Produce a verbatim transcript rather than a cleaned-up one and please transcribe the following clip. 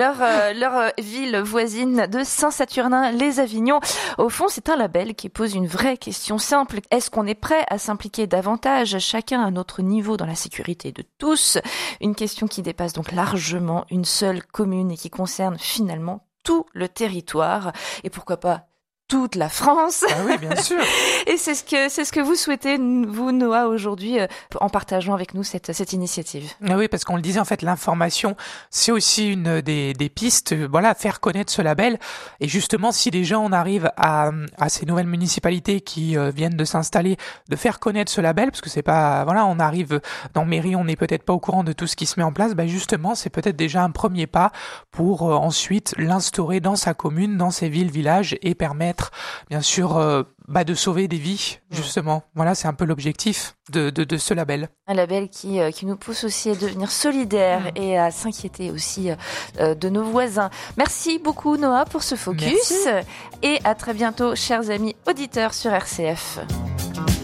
Leur, euh, leur euh, ville voisine de Saint-Saturnin-les-Avignon. Au fond, c'est un label qui pose une vraie question simple. Est-ce qu'on est prêt à s'impliquer davantage, chacun à notre niveau, dans la sécurité de tous? Une question qui dépasse donc largement une seule commune et qui concerne finalement tout le territoire. Et pourquoi pas toute la France. Ah oui, bien sûr. Et c'est ce que c'est ce que vous souhaitez, vous, Noah, aujourd'hui, euh, en partageant avec nous cette cette initiative. Ah oui, parce qu'on le disait, en fait, l'information, c'est aussi une des des pistes. Voilà, faire connaître ce label. Et justement, si déjà on arrive à à ces nouvelles municipalités qui euh, viennent de s'installer, de faire connaître ce label, parce que c'est pas, voilà, on arrive dans mairie, on n'est peut-être pas au courant de tout ce qui se met en place. Ben justement, c'est peut-être déjà un premier pas pour euh, ensuite l'instaurer dans sa commune, dans ses villes, villages, et permettre bien sûr euh, bah, de sauver des vies, justement. Voilà, c'est un peu l'objectif de, de, de ce label. Un label qui, euh, qui nous pousse aussi à devenir solidaires mmh. et à s'inquiéter aussi euh, de nos voisins. Merci beaucoup, Noah, pour ce focus. Merci. Et à très bientôt, chers amis auditeurs sur R C F.